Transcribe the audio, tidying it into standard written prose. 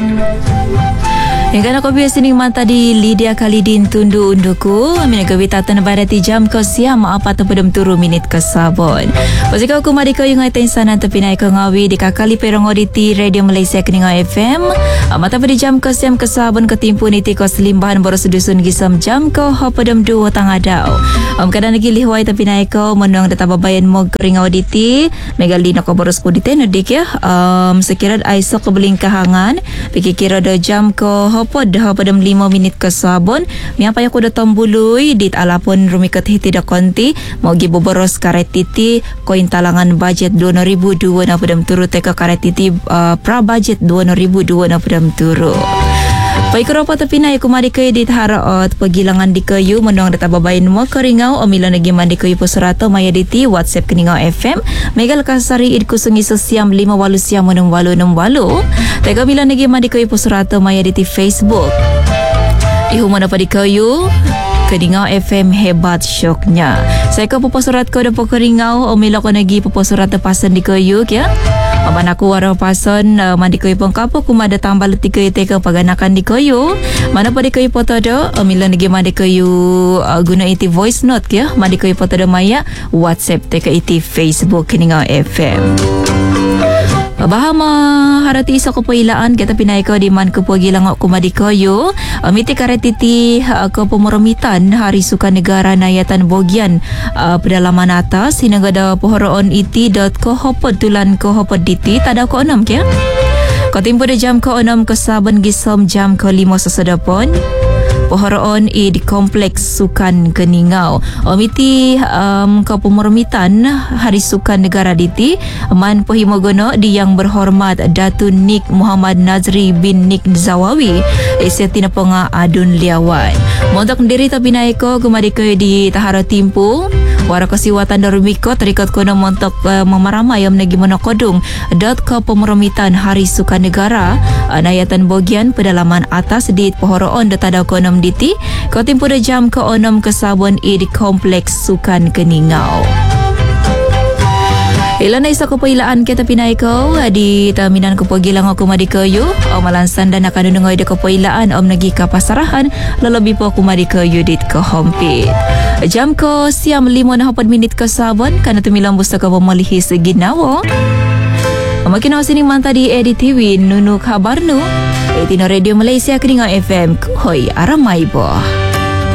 Yang kan aku biasa ni mata di Lydia Khalidin tundu unduku. Amina gawi tatan barati jam ko siam apa tu pedem turu minit ke sabon. Pasika aku mari ko yung atin sana tapi naik ko ngawi di kakali perong oditi Radio Malaysia Keninga FM. Mata pada jam ko siam ke sabon ketimpu niti ko selimbahan boros dusun gisam jam ko ho pedem dua tangadau. Kadang lagi lihwai tapi naik ko menang data babayan mo keringa oditi. Megali nak ko boros pudite nodik ya. Sekira aiso ko beling kahangan. Pikir-kira do jam ko pod pada 5 minit ke sabon mi apa yang aku datang bului dit alapun rumi kethiti da konti mau gi boboros karet titi koin talangan budget 2002 na padam turu teka karet titi pra budget 2002 na padam turu. Pai keropa tapi na aku mari ke dit haraot pagilangan di kayu menong data babain mo keringau omila nagi mandi kayu poserato maya diti WhatsApp Keningau FM megal kasari id kusungi sesiam 5 walu siam menung walu 6 walu tega mila nagi mandi kayu poserato maya diti Facebook ihu mana pa di kayu Keningau FM hebat syoknya. Saya ke poposurat ko da pokeringau omila ko nagi poposurat pasan di kayu ya. Aban aku warang pason mandi koyo pengkapo kumada tambah letik koyo teka paganakan di koyo. Mana pa di koyo foto do omila nagi mandi koyo guna iti voice note ya. Mandi koyo foto do maya WhatsApp teka iti Facebook Keningau FM. Bahama harati isa ko pailaan kita pinay ko di man ko pagilang ko madikoyo amiti karetiti ko pemoromitan Hari Suka Negara Nayatan Bogian pedalaman atas hinagada pohoroon iti.ko hopod tulan ko hopod diti tada ko 6 kya ko timpo de jam ko 6 ke saben gisom jam ko 5 sasadapon pohoroon di Kompleks Sukan Keningau. Omiti kau pemoromitan Hari Sukan Negara diti man pohimogono di Yang Berhormat Datu Nik Muhammad Nazri bin Nik Zawawi setina ponga adun liawan. Montok diri tapi naiko kumadiko di Tahara Timpu wara kasiwatan darumiko terikat kono montok memaramai yang nagi monokodung .ko pemoromitan Hari Sukan Negara Nayatan Bogian pedalaman atas di pohoroon datada konom diti ko timpo da jam ke 6 ke sabon di Kompleks Sukan Keningau. Ilan na isa ko pailaan kita pinay ko di taminan ko pagilang ako madikayo o malansan dan nakanunungoy da ko pailaan om nagi kapasarahan lalabi po ako madikayo dit ko hompit. Jam ko siam 5 na 4 minit ka sabon kana tumilang busta ka pamalihis ginawo. Makin sining manta di EDTV nunu kabar nu. Itino Radio Malaysia Keningau FM hoy aramay bo.